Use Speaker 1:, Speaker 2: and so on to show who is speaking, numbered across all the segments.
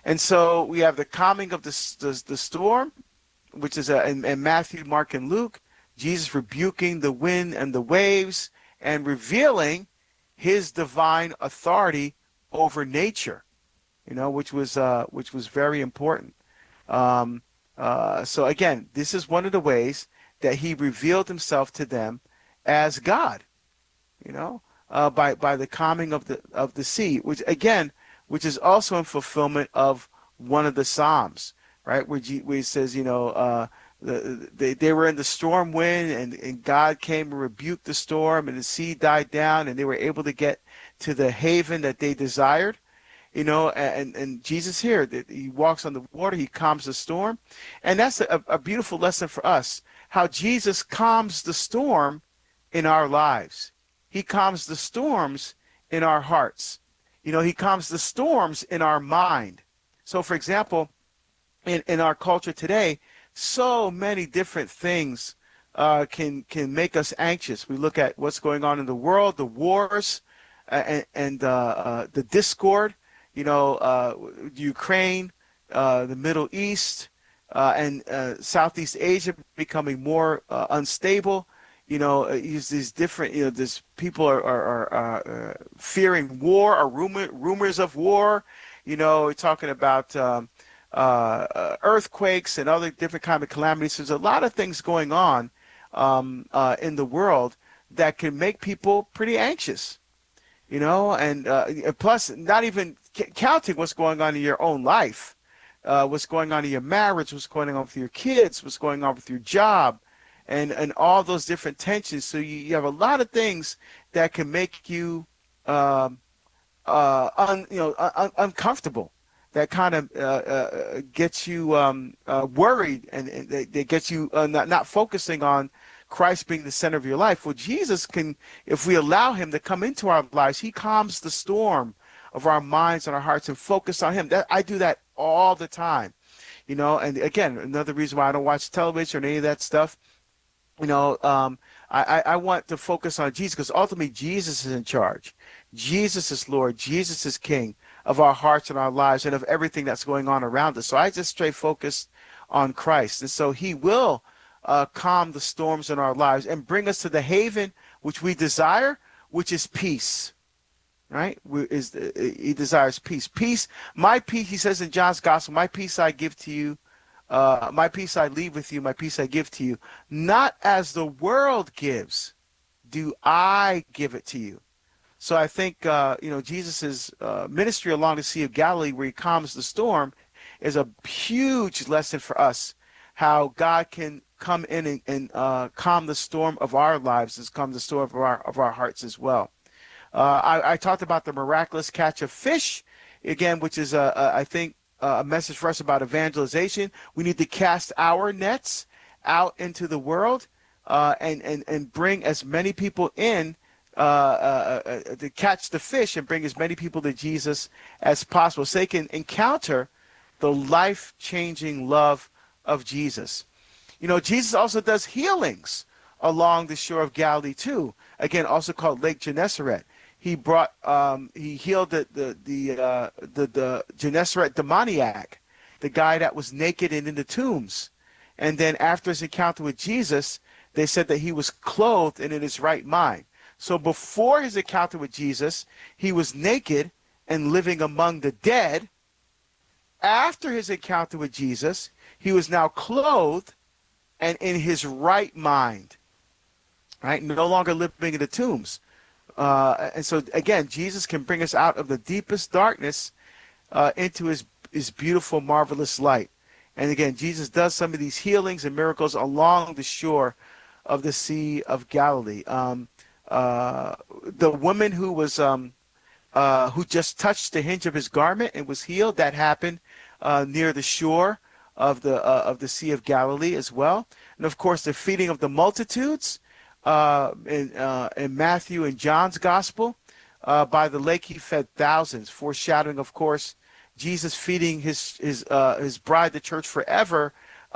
Speaker 1: And so we have the calming of the storm, which is in Matthew, Mark, and Luke. Jesus rebuking the wind and the waves and revealing his divine authority over nature, which was very important. Um, so again, this is one of the ways that he revealed himself to them as God, by the calming of the sea, which is also in fulfillment of one of the Psalms, right, where it says, they were in the storm wind, and God came and rebuked the storm, and the sea died down, and they were able to get to the haven that they desired. And Jesus here, that he walks on the water, he calms the storm. And that's a beautiful lesson for us, how Jesus calms the storm in our lives. He calms the storms in our hearts. He calms the storms in our mind. So, for example, in our culture today, so many different things can make us anxious. We look at what's going on in the world, the wars, and the discord. Ukraine, the Middle East, and Southeast Asia becoming more unstable. These different, this people are fearing war or rumors of war. We're talking about earthquakes and other different kind of calamities. There's a lot of things going on in the world that can make people pretty anxious. And plus, not even counting what's going on in your own life, what's going on in your marriage, what's going on with your kids, what's going on with your job, and all those different tensions. So you have a lot of things that can make you uncomfortable. That kind of gets you worried, and they get you not focusing on Christ being the center of your life. Well, Jesus can, if we allow him to come into our lives, he calms the storm of our minds and our hearts and focus on him. I do that all the time, and again, another reason why I don't watch television or any of that stuff. I want to focus on Jesus, because ultimately Jesus is in charge. Jesus is Lord. Jesus is King of our hearts and our lives and of everything that's going on around us. So I just stay focused on Christ. And so he will calm the storms in our lives and bring us to the haven which we desire, which is peace. Right? He desires peace. Peace, my peace, he says in John's gospel, my peace I give to you. My peace I leave with you, my peace I give to you. Not as the world gives, do I give it to you. So I think, Jesus' ministry along the Sea of Galilee, where he calms the storm, is a huge lesson for us, how God can come in and calm the storm of our lives, and calm the storm of our hearts as well. I talked about the miraculous catch of fish, again, which is, I think, a message for us about evangelization. We need to cast our nets out into the world and bring as many people in to catch the fish and bring as many people to Jesus as possible, so they can encounter the life-changing love of Jesus. Jesus also does healings along the shore of Galilee too. Again, also called Lake Gennesaret. He healed the Gennesaret demoniac, the guy that was naked and in the tombs. And then after his encounter with Jesus, they said that he was clothed and in his right mind. So before his encounter with Jesus, he was naked and living among the dead. After his encounter with Jesus, he was now clothed and in his right mind, right? No longer living in the tombs. And so, again, Jesus can bring us out of the deepest darkness into his beautiful, marvelous light. And again, Jesus does some of these healings and miracles along the shore of the Sea of Galilee. The woman who was who just touched the hinge of his garment and was healed, that happened near the shore of the Sea of Galilee as well. And of course, the feeding of the multitudes in Matthew and John's gospel. By the lake, he fed thousands, foreshadowing, of course, Jesus feeding his bride, the church, forever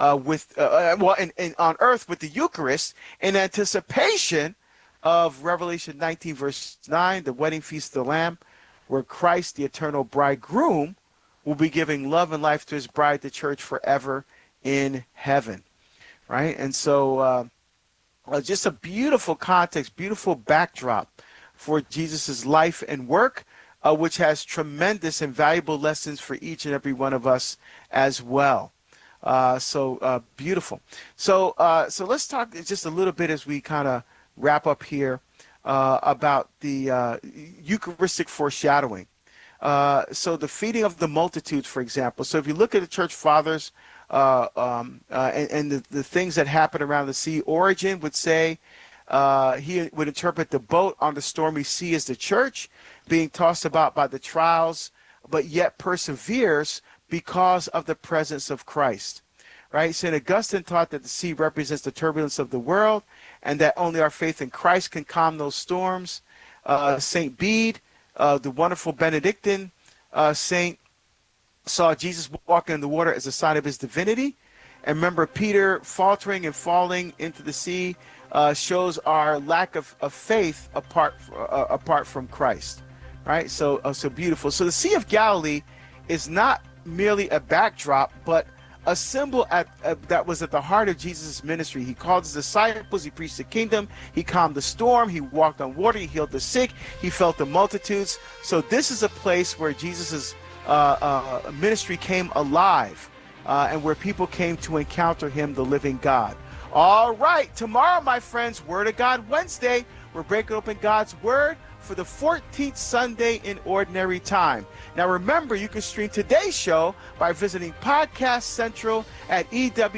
Speaker 1: on earth with the Eucharist, in anticipation of Revelation 19, verse 9, the wedding feast of the Lamb, where Christ, the eternal bridegroom, will be giving love and life to his bride, the church, forever in heaven, right? And so just a beautiful context, beautiful backdrop for Jesus's life and work, which has tremendous and valuable lessons for each and every one of us as well. So beautiful. So let's talk just a little bit as we kind of wrap up here about the Eucharistic foreshadowing. So the feeding of the multitudes, for example. So if you look at the church fathers and the things that happen around the sea, Origen would say, he would interpret the boat on the stormy sea as the church being tossed about by the trials, but yet perseveres because of the presence of Christ. Right? St. Augustine taught that the sea represents the turbulence of the world and that only our faith in Christ can calm those storms. St. Bede, the wonderful Benedictine saint, saw Jesus walking in the water as a sign of his divinity. And remember, Peter faltering and falling into the sea shows our lack of faith apart from Christ. Right? So beautiful. So the Sea of Galilee is not merely a backdrop, but a symbol that was at the heart of Jesus' ministry. He called his disciples, he preached the kingdom, he calmed the storm, he walked on water, he healed the sick, he felt the multitudes. So this is a place where Jesus' ministry came alive and where people came to encounter him, the living God. All right, tomorrow, my friends, Word of God Wednesday. We're breaking open God's Word for the 14th Sunday in Ordinary Time. Now remember, you can stream today's show by visiting Podcast Central at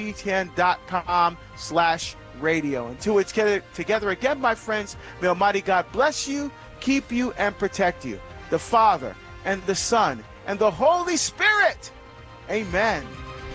Speaker 1: EWTN.com/radio. Until it's together again, my friends, may Almighty God bless you, keep you, and protect you. The Father, and the Son, and the Holy Spirit. Amen.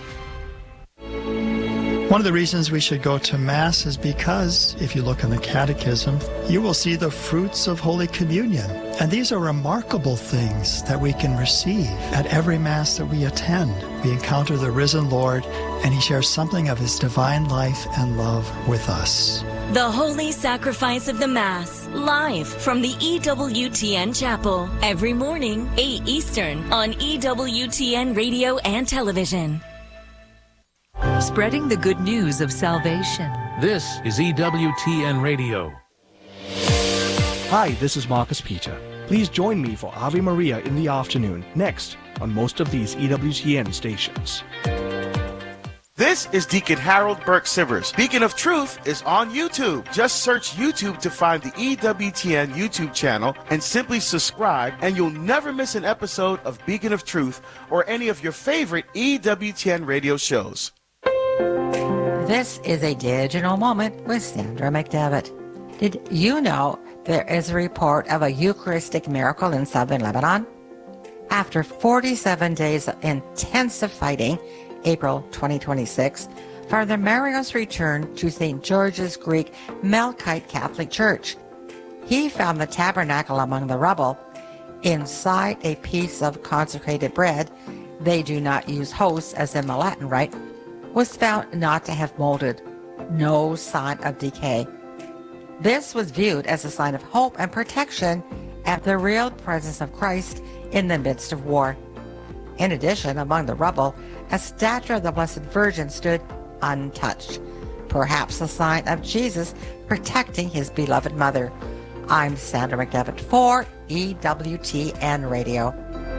Speaker 2: One of the reasons we should go to Mass is because, if you look in the Catechism, you will see the fruits of Holy Communion. And these are remarkable things that we can receive at every Mass that we attend. We encounter the risen Lord, and he shares something of his divine life and love with us.
Speaker 3: The Holy Sacrifice of the Mass, live from the EWTN Chapel, every morning, 8 Eastern, on EWTN Radio and Television.
Speaker 4: Spreading the good news of salvation.
Speaker 5: This is EWTN Radio.
Speaker 6: Hi, this is Marcus Peter. Please join me for Ave Maria in the afternoon, next on most of these EWTN stations.
Speaker 1: This is Deacon Harold Burke Sivers. Beacon of Truth is on YouTube. Just search YouTube to find the EWTN YouTube channel and simply subscribe, and you'll never miss an episode of Beacon of Truth or any of your favorite EWTN radio shows.
Speaker 7: This is a digital moment with Sandra McDevitt. Did you know there is a report of a Eucharistic miracle in southern Lebanon? After 47 days of intensive fighting, April 2026, Father Marios returned to St. George's Greek Melkite Catholic Church. He found the tabernacle among the rubble. Inside a piece of consecrated bread, they do not use hosts as in the Latin Rite, was found not to have molded, no sign of decay. This was viewed as a sign of hope and protection at the real presence of Christ in the midst of war. In addition, among the rubble, a statue of the Blessed Virgin stood untouched, perhaps a sign of Jesus protecting his beloved mother. I'm Sandra McDevitt for EWTN Radio.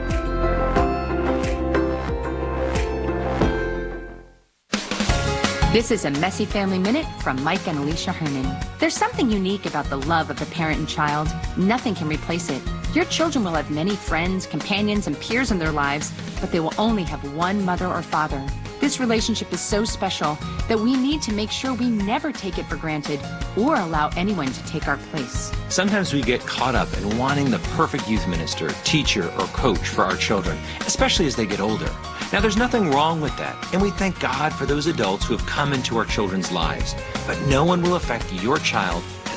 Speaker 8: This is a Messy Family Minute from Mike and Alicia Herman. There's something unique about the love of a parent and child. Nothing can replace it. Your children will have many friends, companions, and peers in their lives, but they will only have one mother or father. This relationship is so special that we need to make sure we never take it for granted or allow anyone to take our place.
Speaker 9: Sometimes we get caught up in wanting the perfect youth minister, teacher, or coach for our children, especially as they get older. Now, there's nothing wrong with that, and we thank God for those adults who have come into our children's lives. But no one will affect your child as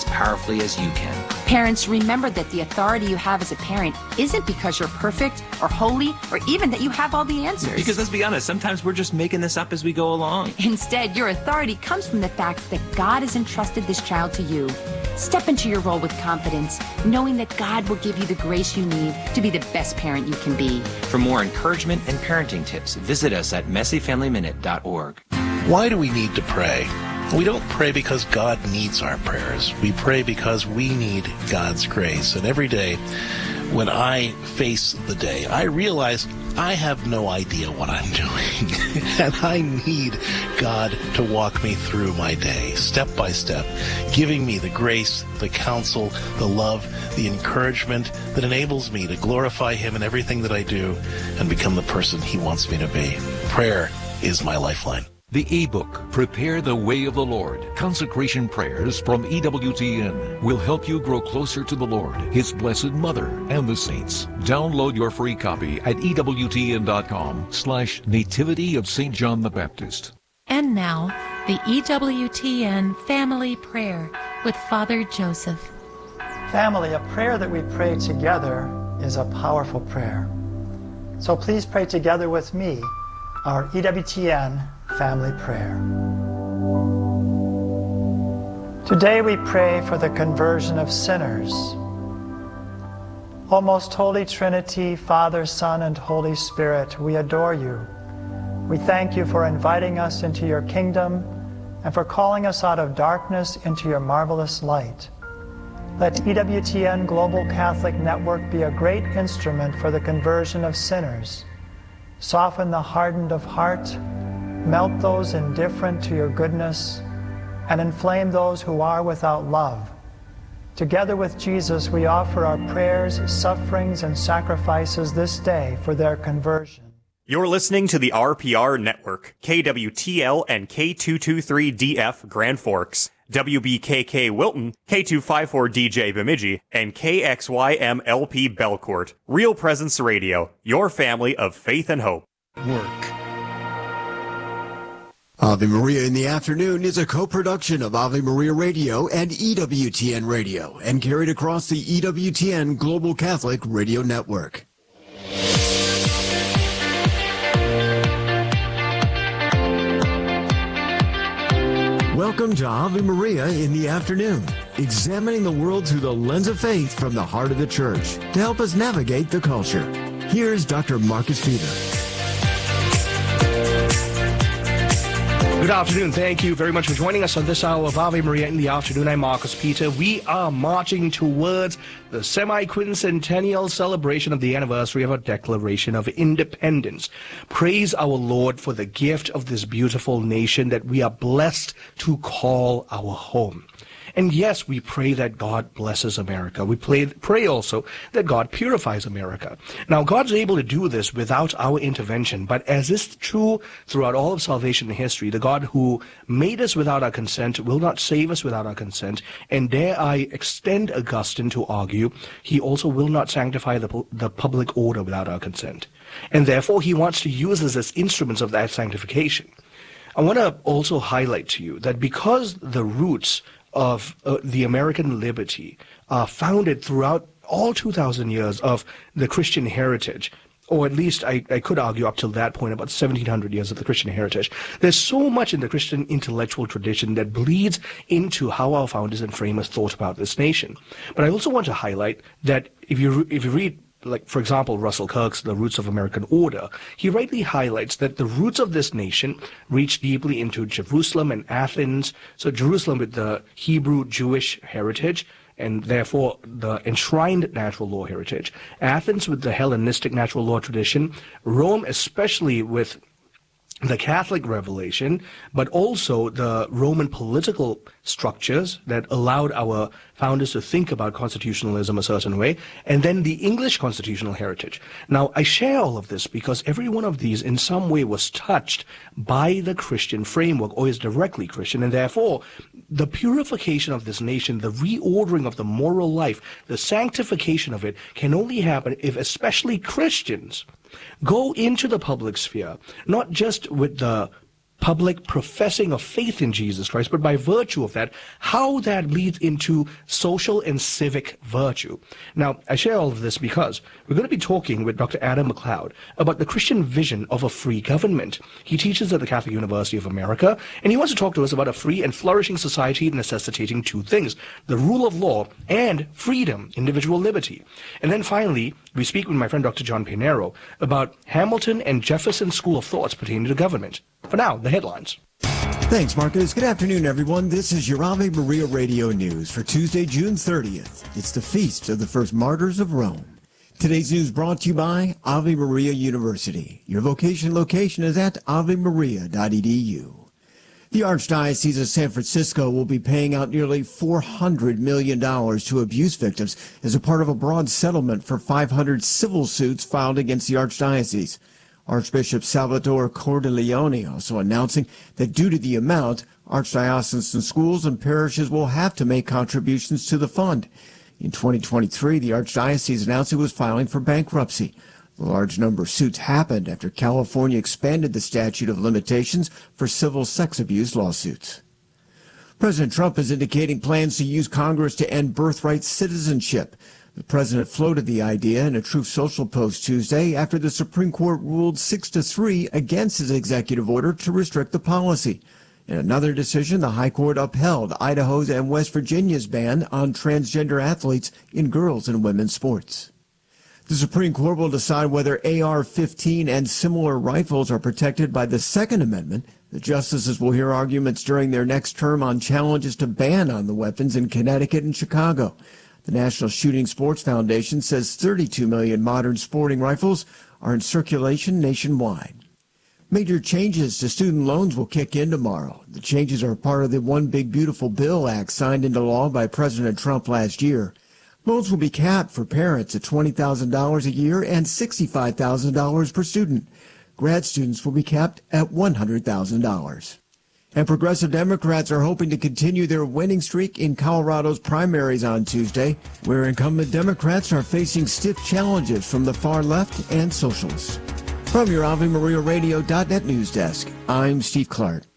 Speaker 9: as powerfully as you can.
Speaker 8: Parents, remember that the authority you have as a parent isn't because you're perfect or holy or even that you have all the answers.
Speaker 9: Because let's be honest, sometimes we're just making this up as we go along.
Speaker 8: Instead, your authority comes from the fact that God has entrusted this child to you. Step into your role with confidence, knowing that God will give you the grace you need to be the best parent you can be.
Speaker 9: For more encouragement and parenting tips, visit us at messyfamilyminute.org.
Speaker 10: Why do we need to pray? We don't pray because God needs our prayers. We pray because we need God's grace. And every day, when I face the day, I realize I have no idea what I'm doing. And I need God to walk me through my day, step by step, giving me the grace, the counsel, the love, the encouragement that enables me to glorify Him in everything that I do and become the person He wants me to be. Prayer is my lifeline.
Speaker 5: The ebook, Prepare the Way of the Lord, Consecration Prayers from EWTN, will help you grow closer to the Lord, His Blessed Mother, and the saints. Download your free copy at EWTN.com/Nativity of St. John the Baptist.
Speaker 4: And now, the EWTN Family Prayer with Father Joseph.
Speaker 2: Family, a prayer that we pray together is a powerful prayer. So please pray together with me our EWTN Family Prayer. Today we pray for the conversion of sinners. O most holy Trinity, Father, Son, and Holy Spirit, we adore you. We thank you for inviting us into your kingdom and for calling us out of darkness into your marvelous light. Let EWTN Global Catholic Network be a great instrument for the conversion of sinners. Soften the hardened of heart, melt those indifferent to your goodness, and inflame those who are without love. Together with Jesus, we offer our prayers, sufferings, and sacrifices this day for their conversion.
Speaker 11: You're listening to the RPR Network, KWTL and K223DF Grand Forks, WBKK Wilton, K254DJ Bemidji, and KXYMLP Belcourt. Real Presence Radio, your family of faith and hope.
Speaker 12: Work. Ave Maria in the Afternoon is a co-production of Ave Maria Radio and EWTN Radio and carried across the EWTN Global Catholic Radio Network. Welcome to Ave Maria in the Afternoon, examining the world through the lens of faith from the heart of the Church to help us navigate the culture. Here's Dr. Marcus Peter.
Speaker 6: Good afternoon. Thank you very much for joining us on this hour of Ave Maria in the Afternoon. I'm Marcus Peter. We are marching towards the semi-quincentennial celebration of the anniversary of our Declaration of Independence. Praise our Lord for the gift of this beautiful nation that we are blessed to call our home. And yes, we pray that God blesses America. We pray also that God purifies America. Now, God's able to do this without our intervention, but as is true throughout all of salvation history, the God who made us without our consent will not save us without our consent. And dare I extend Augustine to argue, he also will not sanctify the public order without our consent. And therefore, he wants to use us as instruments of that sanctification. I want to also highlight to you that because the roots of the American liberty are founded throughout all 2,000 years of the Christian heritage, or at least I could argue up till that point, about 1,700 years of the Christian heritage. There's so much in the Christian intellectual tradition that bleeds into how our founders and framers thought about this nation. But I also want to highlight that if you read, like, for example, Russell Kirk's The Roots of American Order, he rightly highlights that the roots of this nation reach deeply into Jerusalem and Athens. So Jerusalem with the Hebrew Jewish heritage, and therefore the enshrined natural law heritage. Athens with the Hellenistic natural law tradition. Rome especially with the Catholic revelation, but also the Roman political structures that allowed our founders to think about constitutionalism a certain way, and then the English constitutional heritage. Now, I share all of this because every one of these in some way was touched by the Christian framework or is directly Christian, and therefore the purification of this nation, the reordering of the moral life, the sanctification of it can only happen if especially Christians go into the public sphere, not just with the public professing of faith in Jesus Christ, but by virtue of that, how that leads into social and civic virtue. Now, I share all of this because we're going to be talking with Dr. Adam McLeod about the Christian vision of a free government. He teaches at the Catholic University of America, and he wants to talk to us about a free and flourishing society necessitating two things: the rule of law and freedom, individual liberty. And then finally, we speak with my friend Dr. John Pinero about Hamilton and Jefferson school of thoughts pertaining to government. For now, the headlines.
Speaker 12: Thanks, Marcus. Good afternoon, everyone. This is your Ave Maria Radio News for Tuesday, June 30th. It's the feast of the first martyrs of Rome. Today's news brought to you by Ave Maria University. Your location is at avemaria.edu. The Archdiocese of San Francisco will be paying out nearly $400 million to abuse victims as a part of a broad settlement for 500 civil suits filed against the Archdiocese. Archbishop Salvatore Cordileone also announcing that due to the amount, archdiocesan schools and parishes will have to make contributions to the fund. In 2023, the Archdiocese announced it was filing for bankruptcy. The large number of suits happened after California expanded the statute of limitations for civil sex abuse lawsuits. President Trump is indicating plans to use Congress to end birthright citizenship. The president floated the idea in a Truth Social post Tuesday after the Supreme Court ruled 6-3 against his executive order to restrict the policy. In another decision, the High Court upheld Idaho's and West Virginia's ban on transgender athletes in girls and women's sports. The Supreme Court will decide whether AR-15 and similar rifles are protected by the Second Amendment. The justices will hear arguments during their next term on challenges to ban on the weapons in Connecticut and Chicago. The National Shooting Sports Foundation says 32 million modern sporting rifles are in circulation nationwide. Major changes to student loans will kick in tomorrow. The changes are part of the One Big Beautiful Bill Act signed into law by President Trump last year. Loans will be capped for parents at $20,000 a year and $65,000 per student. Grad students will be capped at $100,000. And progressive Democrats are hoping to continue their winning streak in Colorado's primaries on Tuesday, where incumbent Democrats are facing stiff challenges from the far left and socialists. From your AveMariaRadio.net news desk, I'm Steve Clark.